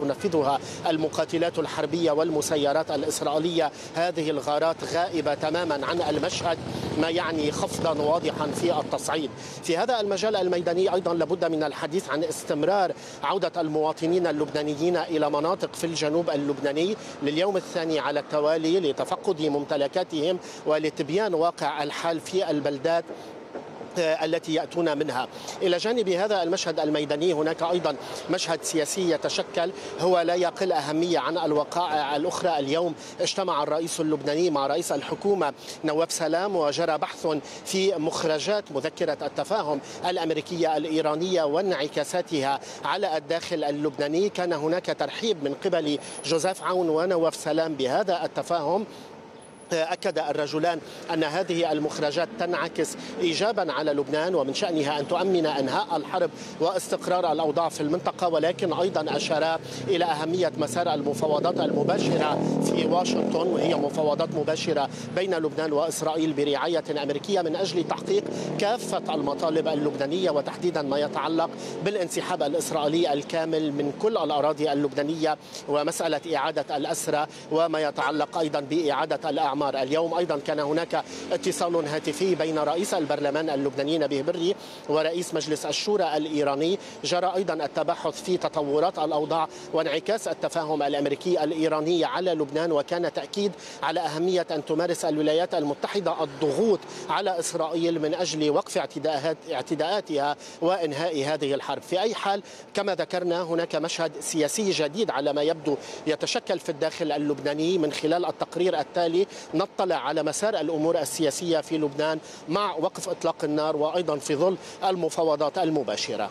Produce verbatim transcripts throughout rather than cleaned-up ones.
تنفذها المقاتلات الحربية والمسيرات الإسرائيلية. هذه الغارات غائبة تماما عن المشهد، ما يعني خفضا واضحا في التصعيد. في هذا المجال الميداني أيضا لابد من الحديث عن استمرار عودة المواطنين اللبنانيين إلى مناطق في الجنوب اللبناني لليوم الثاني على التوالي لتفقد ممتلكاتهم ولتبيان واقع الحال في البلدات التي يأتون منها. إلى جانب هذا المشهد الميداني هناك أيضا مشهد سياسي يتشكل هو لا يقل أهمية عن الوقائع الأخرى. اليوم اجتمع الرئيس اللبناني مع رئيس الحكومة نواف سلام وجرى بحث في مخرجات مذكرة التفاهم الأمريكية الإيرانية وانعكاساتها على الداخل اللبناني. كان هناك ترحيب من قبل جوزيف عون ونواف سلام بهذا التفاهم. أكد الرجلان أن هذه المخرجات تنعكس إيجابا على لبنان ومن شأنها أن تؤمن إنهاء الحرب واستقرار الأوضاع في المنطقة، ولكن أيضا أشار إلى أهمية مسار المفاوضات المباشرة في واشنطن، وهي مفاوضات مباشرة بين لبنان وإسرائيل برعاية أمريكية من أجل تحقيق كافة المطالب اللبنانية، وتحديدا ما يتعلق بالانسحاب الإسرائيلي الكامل من كل الأراضي اللبنانية ومسألة إعادة الأسرى وما يتعلق أيضا بإعادة الأعمال. اليوم أيضا كان هناك اتصال هاتفي بين رئيس البرلمان اللبناني نبيه بري ورئيس مجلس الشورى الإيراني. جرى أيضا التبحث في تطورات الأوضاع وانعكاس التفاهم الأمريكي الإيراني على لبنان، وكان تأكيد على أهمية أن تمارس الولايات المتحدة الضغوط على إسرائيل من أجل وقف اعتداءاتها وإنهاء هذه الحرب. في أي حال كما ذكرنا هناك مشهد سياسي جديد على ما يبدو يتشكل في الداخل اللبناني. من خلال التقرير التالي نطلع على مسار الأمور السياسية في لبنان مع وقف إطلاق النار وأيضا في ظل المفاوضات المباشرة.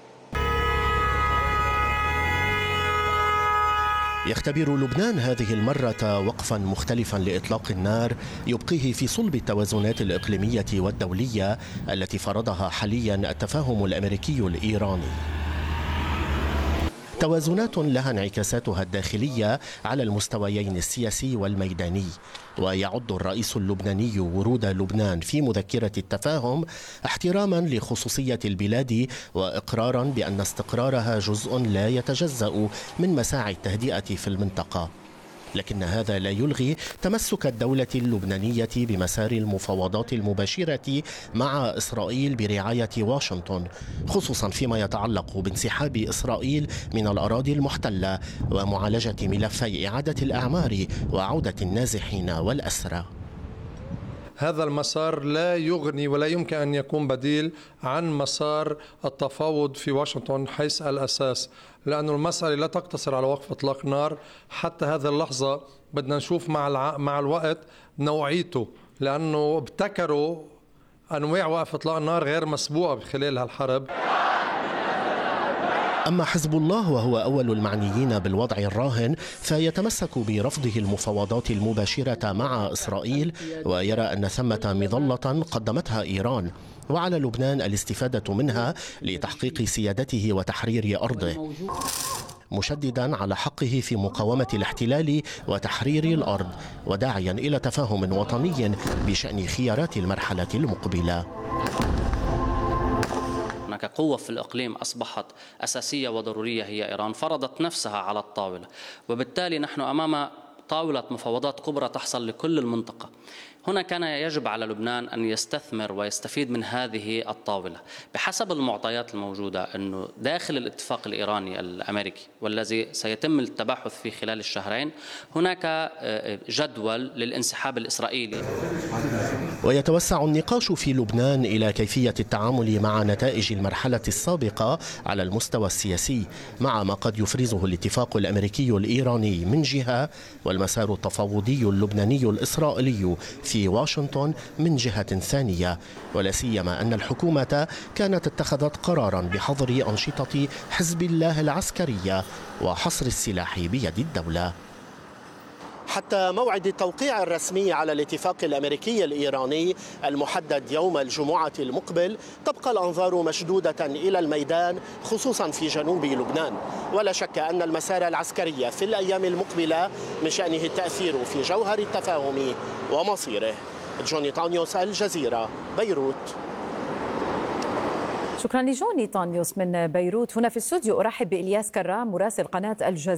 يختبر لبنان هذه المرة وقفا مختلفا لإطلاق النار يبقيه في صلب التوازنات الإقليمية والدولية التي فرضها حاليا التفاهم الأمريكي الإيراني. توازنات لها انعكاساتها الداخلية على المستويين السياسي والميداني. ويعد الرئيس اللبناني ورود لبنان في مذكرة التفاهم احتراما لخصوصية البلاد وإقرارا بأن استقرارها جزء لا يتجزأ من مساعي التهدئة في المنطقة. لكن هذا لا يلغي تمسك الدولة اللبنانية بمسار المفاوضات المباشرة مع إسرائيل برعاية واشنطن، خصوصا فيما يتعلق بانسحاب إسرائيل من الأراضي المحتلة ومعالجة ملفي إعادة الأعمار وعودة النازحين والأسرى. هذا المسار لا يغني ولا يمكن أن يكون بديل عن مسار التفاوض في واشنطن حيث الأساس، لأن المسألة لا تقتصر على وقف إطلاق نار. حتى هذه اللحظة بدنا نشوف مع الع... مع الوقت نوعيته، لأنه ابتكروا أنواع وقف إطلاق نار غير مسبوقة خلال هالحرب. أما حزب الله وهو أول المعنيين بالوضع الراهن فيتمسك برفضه المفاوضات المباشرة مع إسرائيل، ويرى أن ثمة مظلة قدمتها إيران وعلى لبنان الاستفادة منها لتحقيق سيادته وتحرير أرضه، مشددا على حقه في مقاومة الاحتلال وتحرير الأرض، وداعيا إلى تفاهم وطني بشأن خيارات المرحلة المقبلة. هناك قوة في الإقليم أصبحت أساسية وضرورية هي إيران، فرضت نفسها على الطاولة، وبالتالي نحن أمام طاولة مفاوضات كبرى تحصل لكل المنطقة. هنا كان يجب على لبنان أن يستثمر ويستفيد من هذه الطاولة بحسب المعطيات الموجودة، أنه داخل الاتفاق الإيراني الأمريكي والذي سيتم التباحث فيه خلال الشهرين هناك جدول للانسحاب الإسرائيلي. ويتوسع النقاش في لبنان إلى كيفية التعامل مع نتائج المرحلة السابقة على المستوى السياسي، مع ما قد يفرزه الاتفاق الأمريكي الإيراني من جهة والمسار التفاوضي اللبناني الإسرائيلي في في واشنطن من جهة ثانية، ولا سيما أن الحكومة كانت اتخذت قرارا بحظر أنشطة حزب الله العسكرية وحصر السلاح بيد الدولة. حتى موعد التوقيع الرسمي على الاتفاق الأمريكي الإيراني المحدد يوم الجمعة المقبل تبقى الأنظار مشدودة إلى الميدان، خصوصا في جنوب لبنان. ولا شك أن المسار العسكري في الأيام المقبلة من شأنه التأثير في جوهر التفاهم ومصيره. جوني طانيوس، الجزيرة، بيروت. شكرا لجوني طانيوس من بيروت. هنا في الاستوديو أرحب بإلياس كرام مراسل قناة الجزيرة.